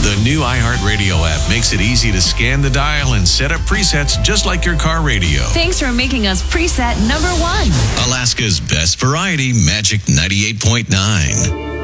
The new iHeartRadio app makes it easy to scan the dial and set up presets just like your car radio. Thanks for making us preset number one. Alaska's best variety, Magic 98.9.